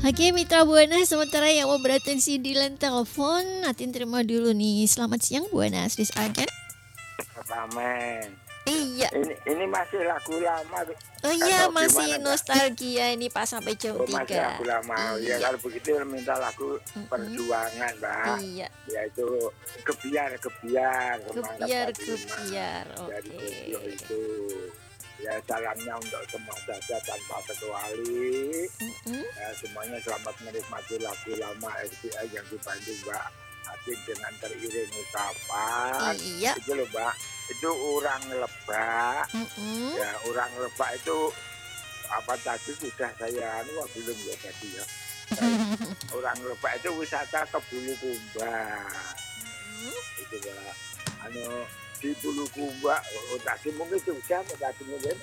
Oke, Mitra Buana, sementara yang mau beratensi di line telepon, Atin terima dulu nih. Selamat siang Buana, Sris Agen. Amin. Iya. Ini masih lagu lama. Oh iya, Atau masih gimana, Mbak? nostalgia ini Pak sampai jam Oh, masih 3. lagu lama. Ya Iya. kalau begitu minta lagu perjuangan, Mbak. Iya. Yaitu kebiar semangat Kebiar, Pak kebiar. dari Oke. Bogor itu. Ya salamnya untuk semua saja tanpa kecuali. Ya, semuanya selamat menikmati lagu lama RTI yang dibantu Mbak Atin dengan teriring ucapan. Iya. Itu loh Mbak, itu orang Lebak. Ya orang Lebak itu apa tadi sudah saya belum ya tadi ya. Orang Lebak itu wisata ke Bulukumba. Itu Mbak. Di Bulukumba, tadi mungkin sudah, tadi mungkin.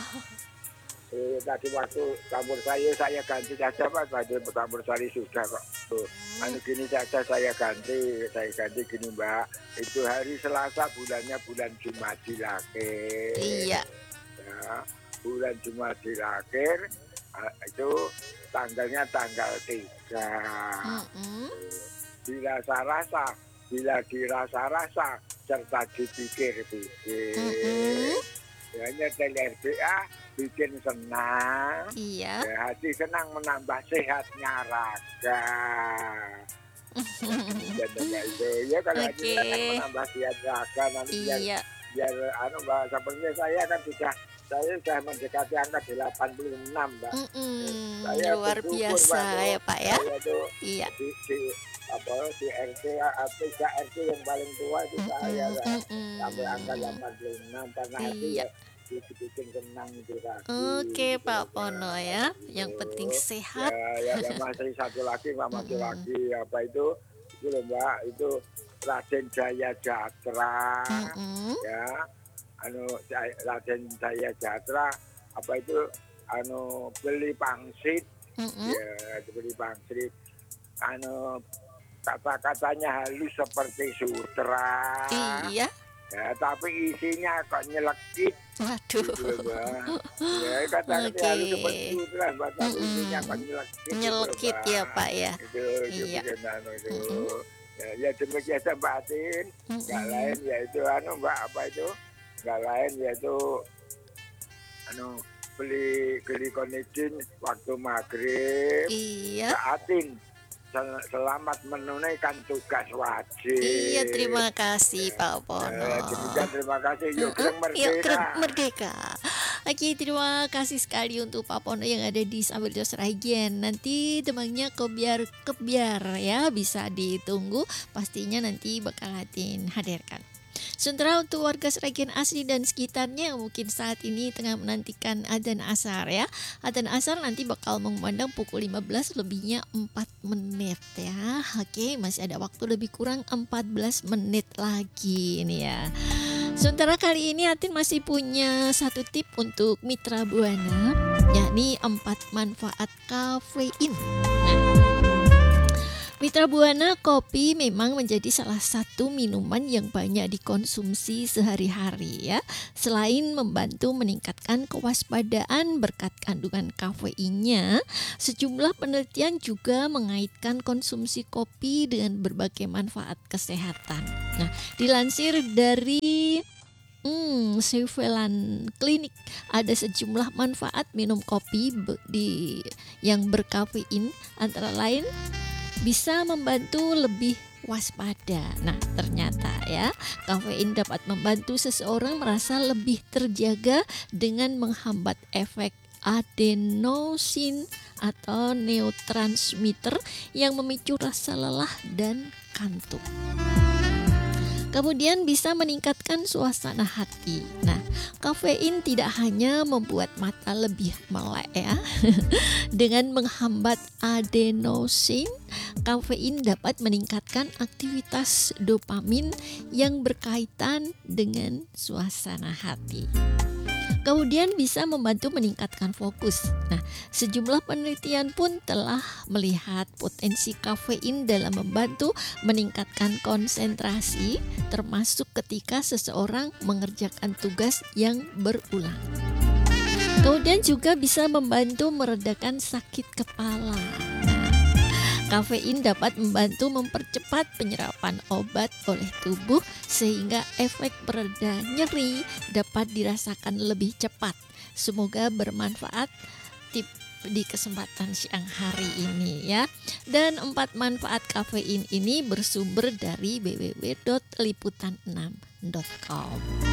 Tadi waktu campur saya ganti saja Pak, tadi campur sari sudah kok. Gini saja saya ganti gini Mbak. Itu hari Selasa, bulannya bulan Jumadilakir. Iya. Ya, bulan Jumadilakir itu tanggalnya tanggal 3. Bila dirasa-rasa serta dipikir-pikir. Hanya RBA bikin senang. Iya. Ya, hati senang menambah sehatnya raga. Itu ya kalau hati senang menambah sehat raga nanti iya. biar Mbak, sepertinya saya kan sudah mendekati angka 86 Mbak. Saya luar biasa Mbak, ya Pak ya. Saya tuh iya. di RT 3 RT yang paling tua itu saya sampai angka 86 karena hati ya dibikin senang itu tadi. Oke Pak Pono ya, yang penting sehat. Ya masih satu lagi apa itu loh Mbak, itu Raden Jaya Jatra. Ya Raden Jaya Jatra apa itu beli pangsit. Ya beli pangsit kata-katanya halus seperti sutra. Iya. Ya, tapi isinya kok nyelekit. Waduh. Gitu, ya, kata-kata halus seperti sutra, tapi isinya kok nyelekit. Nyelekit ya Pak ya. Iya. Ya demikian Mbak Atin. Nggak lain yaitu Mbak apa itu? Nggak lain yaitu beli konidin waktu maghrib. Iya. Mbak Atin selamat menunaikan tugas wajib. Iya, terima kasih Pak Pono. Terima kasih. Yuk merdeka. Oke, terima kasih sekali untuk Pak Pono yang ada di Sambil Sragen. Nanti temannya kebiar ya, bisa ditunggu. Pastinya nanti bakal Atin hadirkan. Sementara untuk warga Sragen asli dan sekitarnya yang mungkin saat ini tengah menantikan adzan asar ya. Adzan asar nanti bakal mengumandang pukul 15 lebihnya 4 menit ya. Oke, masih ada waktu lebih kurang 14 menit lagi ini ya. Sementara kali ini Atin masih punya satu tip untuk Mitra Buana, yakni 4 manfaat kafein. Mitra Buana, kopi memang menjadi salah satu minuman yang banyak dikonsumsi sehari-hari ya. Selain membantu meningkatkan kewaspadaan berkat kandungan kafeinnya, sejumlah penelitian juga mengaitkan konsumsi kopi dengan berbagai manfaat kesehatan. Nah, dilansir dari Surveillance Clinic, ada sejumlah manfaat minum kopi yang berkafein, antara lain bisa membantu lebih waspada. Nah, ternyata ya, kafein dapat membantu seseorang merasa lebih terjaga dengan menghambat efek adenosin atau neurotransmitter yang memicu rasa lelah dan kantuk. Kemudian bisa meningkatkan suasana hati. Nah, kafein tidak hanya membuat mata lebih melek ya. Dengan menghambat adenosin, kafein dapat meningkatkan aktivitas dopamin yang berkaitan dengan suasana hati. Kemudian bisa membantu meningkatkan fokus. Nah, sejumlah penelitian pun telah melihat potensi kafein dalam membantu meningkatkan konsentrasi, termasuk ketika seseorang mengerjakan tugas yang berulang. Kemudian juga bisa membantu meredakan sakit kepala. Nah, Kafein dapat membantu mempercepat penyerapan obat oleh tubuh sehingga efek pereda nyeri dapat dirasakan lebih cepat. Semoga bermanfaat tip di kesempatan siang hari ini ya. Dan 4 manfaat kafein ini bersumber dari www.liputan6.com.